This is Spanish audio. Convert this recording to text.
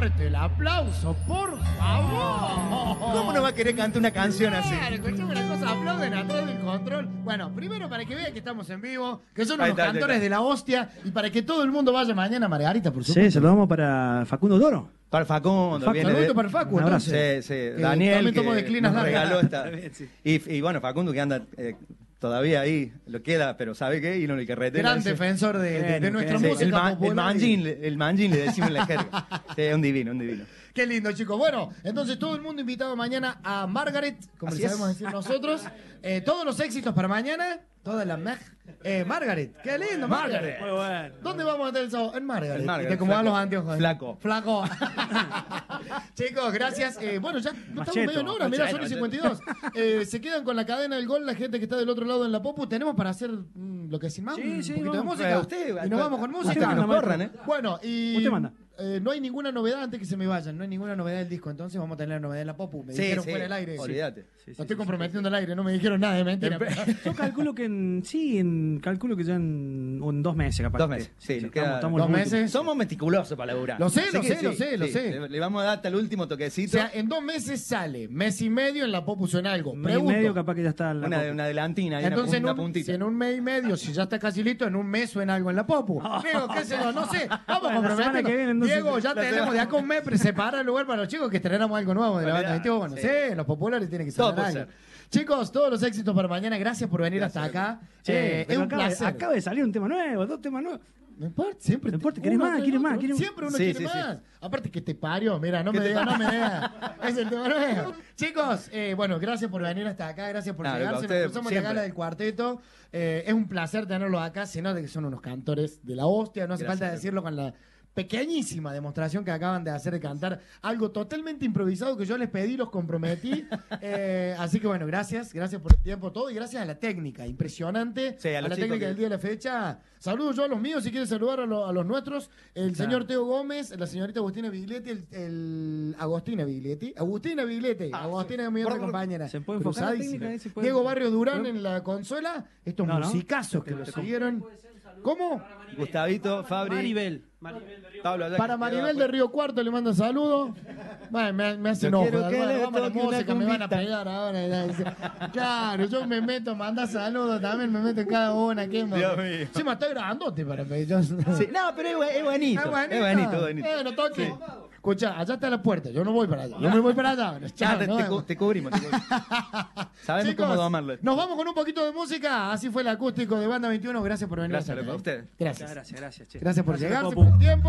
fuerte el aplauso, por favor. ¿Cómo no va a querer cantar una canción así? Claro, escuchame una cosa, aplauden atrás del control. Bueno, primero para que vean que estamos en vivo, que son Ahí unos está, cantores de la hostia, y para que todo el mundo vaya mañana a Margarita, por supuesto. Sí, se lo damos para Facundo Toro. Para Facundo. viene Saludito de- para el Facu, Un abrazo. entonces. Sí. Daniel, también tomo que declinas nos largas. regaló esta. Sí. Y bueno, Facundo que anda todavía ahí, lo queda, pero ¿sabe qué? Y no le carretera. Gran ese. defensor de Genio, nuestra genio. Sí, música el popular. manjín le decimos en la jerga. Sí, es un divino, un divino. Qué lindo, chicos. Bueno, entonces todo el mundo invitado mañana a Margaret, como Así le sabemos es. decir nosotros. Todos los éxitos para mañana, todas las Margaret, qué lindo, Margaret. Muy bueno. ¿Dónde vamos a tener el sábado? En Margaret. En Margaret, Y te acomodan flaco. los anteojos. Flaco. Flaco. Chicos, gracias. Bueno, ya no estamos Macheto, medio en hora, mirá, son macheto. 52. Se quedan con la cadena del gol la gente que está del otro lado en la popu. ¿Tenemos para hacer lo que sin más? Sí, un sí, poquito de vamos. música. Usted, y nos vamos con usted música. que nos corran, ¿eh? Bueno, y Usted manda. no hay ninguna novedad antes que se me vayan, no hay ninguna novedad del disco, entonces vamos a tener la novedad en la popu. Me dijeron fuera del aire. Olvídate. Lo estoy comprometiendo al aire, no me dijeron nada de mentira. Yo calculo que calculo que ya en 2 meses capaz. 2 meses. Sí, nos queda estamos 2 muy- meses. Somos meticulosos para laburar. Lo sé, Así lo que sé, lo sé, lo sé. Le vamos a dar hasta el último O toquecito. sea, en 2 meses sale, mes y medio en la popu suena algo. Mes y Pregunto. medio capaz que ya está en la una copa. adelantina, Entonces, una si puntita. en un mes y medio, si ya está casi listo, en un mes suena algo en la popu. Digo, qué sé yo, no sé. Vamos Bueno, la semana comprometiendo. que viene, entonces, Diego, ya la tenemos semana- de acá un mes separar el lugar para los chicos que estrenamos algo nuevo de la banda. Olvidá, Bueno, sí. sí, los populares tienen que Todo sonar puede algo. ser. Chicos, todos los éxitos para mañana. Gracias por venir hasta acá. Che, Es pero un placer. acaba de salir un tema nuevo, 2 temas nuevos. No importa, siempre. No importa, uno ¿querés más? tras ¿Quieres otro. más? ¿Quieres más? Siempre uno Sí, quiere sí, sí. más. Aparte que te parió, mira, no me digas, no me digas. Es el tema nuevo. Chicos, bueno, gracias por venir hasta acá, gracias por Nada, llegar. a Se nos ustedes, cruzamos la siempre. gala del cuarteto. Es un placer tenerlos acá. Se nota que son unos cantores de la hostia. No hace Gracias, falta loco. decirlo con la pequeñísima demostración que acaban de hacer de cantar algo totalmente improvisado que yo les pedí, los comprometí. Así que bueno, gracias por el tiempo todo y gracias a la técnica, impresionante. Sí, a a los la chicos técnica que- del día de la fecha. Saludo yo a los míos, si quieres saludar a los nuestros. El señor Teo Gómez, la señorita Agustina Biglietti, Agustina Biglietti, Agustina es mi otra compañera. ¿Se puede enfocar la cruzadísima. técnica ahí? ¿Se puede- Diego Barrio Durán en la consola, estos No, no. musicazos que lo siguieron. ¿Cómo? Gustavito, Fabri. Maribel. Pablo allá Para que Maribel quedó de Río Cuarto le mando saludos. Bueno, me hace Yo enojo. quiero que Bueno, le vamos a la toque una música, me van a cumbita. pegar ahora. Claro, yo me meto, manda saludos también, me meto en cada una. ¿Qué más? Dios mío. Sí, me estoy grandote para pedir. Yo... Sí, no, pero es bonito. Es bonito. Bueno, toque. Escucha, allá está la puerta, yo no voy para allá. Yo me voy para allá. Ya, Chao, te, nos te vemos. cu- te cubrimos. Sabemos Chicos, cómo domarlo. nos vamos con un poquito de música. Así fue el acústico de Banda 21. Gracias por venir. Gracias, hasta acá. loco, a ustedes. Gracias. Gracias, che. Gracias por llegar, Popu. por el tiempo.